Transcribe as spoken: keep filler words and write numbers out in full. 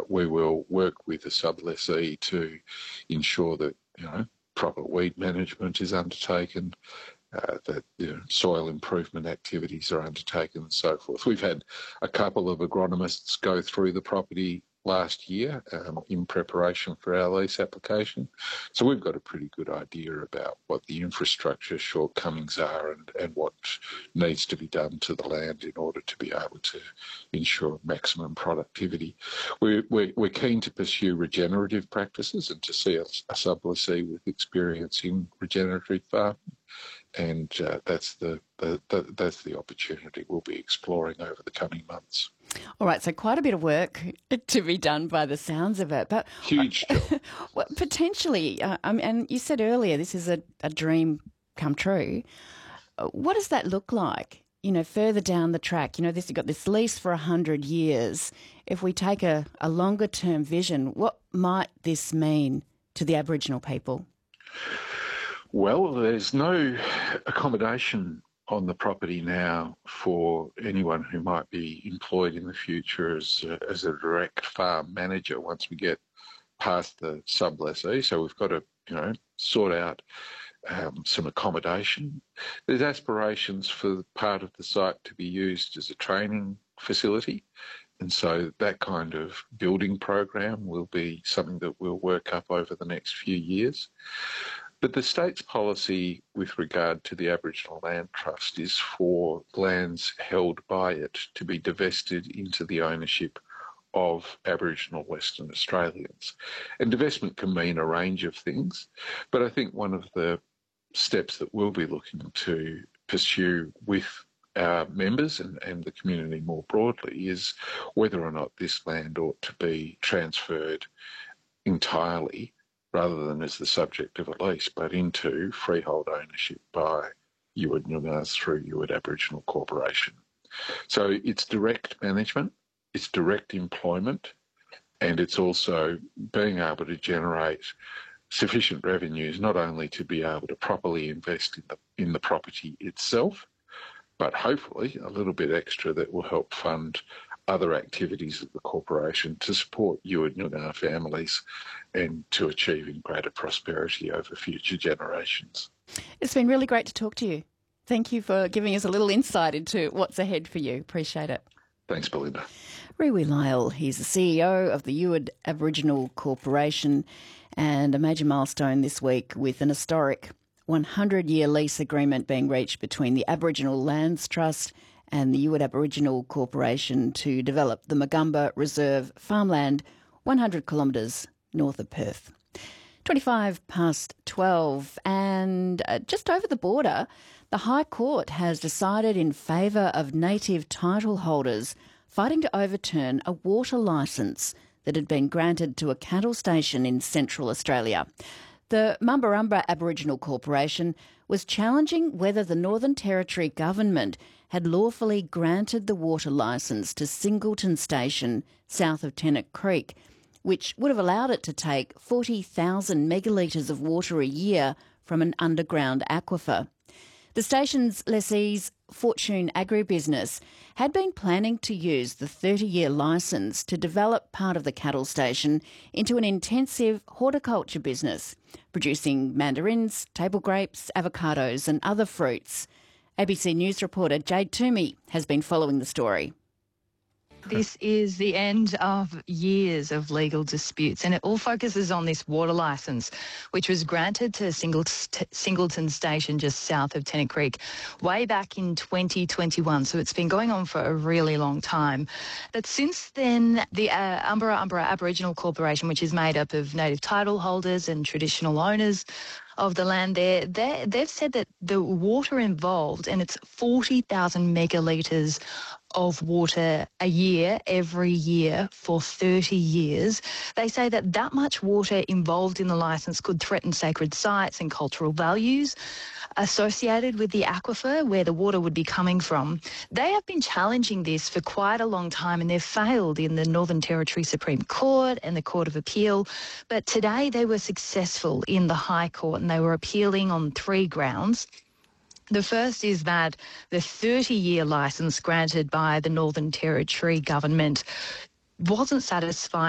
we will work with the sublessee to ensure that, you know, proper weed management is undertaken, uh, that, you know, soil improvement activities are undertaken and so forth. We've had a couple of agronomists go through the property last year um, in preparation for our lease application. So we've got a pretty good idea about what the infrastructure shortcomings are and, and what needs to be done to the land in order to be able to ensure maximum productivity. We're, we're, we're keen to pursue regenerative practices and to see a, a sublessee with experience in regenerative farming. And uh, that's the, the, the that's the opportunity we'll be exploring over the coming months. All right, so quite a bit of work to be done by the sounds of it. But huge job. Well, potentially, uh, um, and you said earlier this is a, a dream come true. Uh, What does that look like? You know, further down the track, you know, this you've got this lease for a hundred years. If we take a, a longer term vision, what might this mean to the Aboriginal people? Well, there's no accommodation on the property now for anyone who might be employed in the future as a, as a direct farm manager once we get past the sublessee. So we've got to, you know, sort out um, some accommodation. There's aspirations for part of the site to be used as a training facility. And so that kind of building program will be something that we'll work up over the next few years. But the state's policy with regard to the Aboriginal Land Trust is for lands held by it to be divested into the ownership of Aboriginal Western Australians. And divestment can mean a range of things, but I think one of the steps that we'll be looking to pursue with our members and, and the community more broadly is whether or not this land ought to be transferred entirely, rather than as the subject of a lease, but into freehold ownership by Yuwot Noongar through Yuwot Aboriginal Corporation. So it's direct management, it's direct employment, and it's also being able to generate sufficient revenues not only to be able to properly invest in the, in the property itself, but hopefully a little bit extra that will help fund other activities of the corporation to support Yuwot Noongar families and to achieving greater prosperity over future generations. It's been really great to talk to you. Thank you for giving us a little insight into what's ahead for you. Appreciate it. Thanks, Belinda. Rewi Lyle, he's the C E O of the Yuwot Aboriginal Corporation, and a major milestone this week with an historic one hundred year lease agreement being reached between the Aboriginal Lands Trust and the Yuwot Aboriginal Corporation to develop the Magumba Reserve farmland one hundred kilometres north of Perth. twenty-five past twelve, and uh, just over the border, the High Court has decided in favour of native title holders fighting to overturn a water licence that had been granted to a cattle station in Central Australia. The Mumbarumbra Aboriginal Corporation was challenging whether the Northern Territory government had lawfully granted the water licence to Singleton Station south of Tennant Creek, which would have allowed it to take forty thousand megalitres of water a year from an underground aquifer. The station's lessee's Fortune Agribusiness had been planning to use the thirty year licence to develop part of the cattle station into an intensive horticulture business, producing mandarins, table grapes, avocados and other fruits. A B C News reporter Jade Toomey has been following the story. This is the end of years of legal disputes, and it all focuses on this water licence, which was granted to Singleton Station just south of Tennant Creek way back in twenty twenty-one. So it's been going on for a really long time. But since then, the uh, Umbra Umbra Aboriginal Corporation, which is made up of native title holders and traditional owners of the land there, they've said that the water involved, and it's forty thousand megalitres of water a year, every year for thirty years. They say that that much water involved in the licence could threaten sacred sites and cultural values associated with the aquifer where the water would be coming from. They have been challenging this for quite a long time, and they've failed in the Northern Territory Supreme Court and the Court of Appeal. But today they were successful in the High Court, and they were appealing on three grounds. The first is that the thirty year licence granted by the Northern Territory government wasn't satisfying